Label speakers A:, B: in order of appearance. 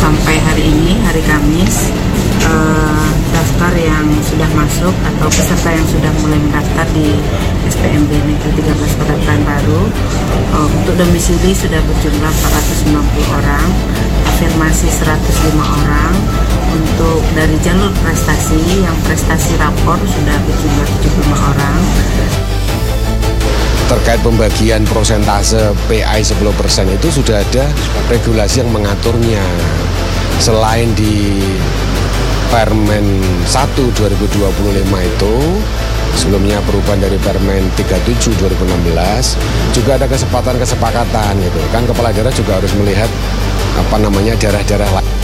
A: sampai hari ini, hari Kamis, daftar yang sudah masuk atau peserta yang sudah mulai mendaftar di SPMB Negeri 13 Kota Pekanbaru untuk domisili sudah berjumlah 490 orang, afirmasi 105 orang, untuk dari jalur prestasi yang prestasi rapor sudah berjumlah 75 orang.
B: Terkait pembagian prosentase PI 10% itu sudah ada regulasi yang mengaturnya. Selain di Permen 1 2025 itu, sebelumnya perubahan dari Permen 37 2016, juga ada kesepakatan gitu. Kan kepala daerah juga harus melihat daerah-daerah lain.